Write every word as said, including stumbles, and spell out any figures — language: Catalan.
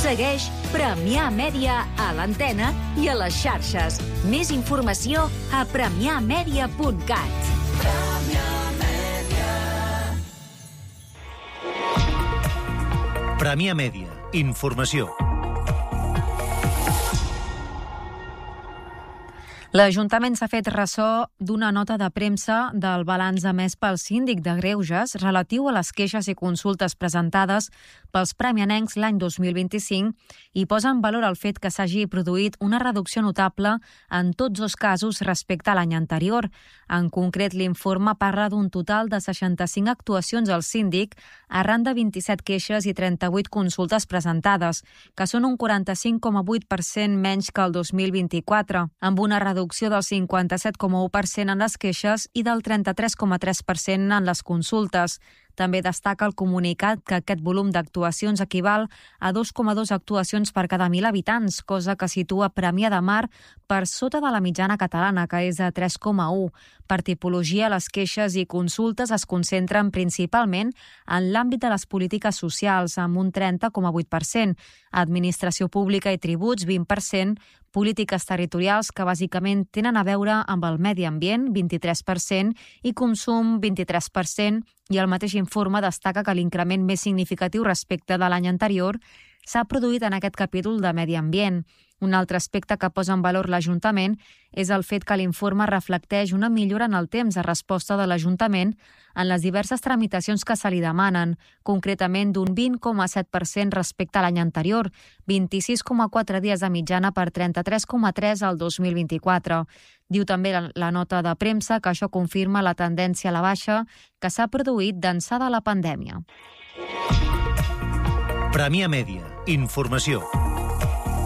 Segueix Premià Mèdia a l'antena i a les xarxes. Més informació a premià mèdia punt cat. Premià Mèdia. Informació. L'Ajuntament s'ha fet ressò d'una nota de premsa del balanç emès pel síndic de Greuges relatiu a les queixes i consultes presentades pels premianencs l'any dos mil vint-i-cinc i posa en valor el fet que s'hagi produït una reducció notable en tots dos casos respecte a l'any anterior. En concret, l'informe parla d'un total de seixanta-cinc actuacions al síndic arran de vint-i-set queixes i trenta-vuit consultes presentades, que són un quaranta-cinc coma vuit per cent menys que el dos mil vint-i-quatre, amb una reducció del cinquanta-set coma u per cent en les queixes i del trenta-tres coma tres per cent en les consultes. També destaca el comunicat que aquest volum d'actuacions equival a dos coma dos actuacions per cada mil habitants, cosa que situa Premià de Mar per sota de la mitjana catalana, que és de tres coma u. Per tipologia, les queixes i consultes es concentren principalment en l'àmbit de les polítiques socials, amb un trenta coma vuit per cent, administració pública i tributs, vint per cent, polítiques territorials que bàsicament tenen a veure amb el medi ambient, vint-i-tres per cent, i consum, vint-i-tres per cent, i el mateix informe destaca que l'increment més significatiu respecte de l'any anterior s'ha produït en aquest capítol de medi ambient. Un altre aspecte que posa en valor l'Ajuntament és el fet que l'informe reflecteix una millora en el temps de resposta de l'Ajuntament en les diverses tramitacions que se li demanen, concretament d'un vint coma set per cent respecte a l'any anterior, vint-i-sis coma quatre dies de mitjana per trenta-tres coma tres al dos mil vint-i-quatre. Diu també la, la nota de premsa que això confirma la tendència a la baixa que s'ha produït d'ençà de la pandèmia. Premià Mèdia. Informació.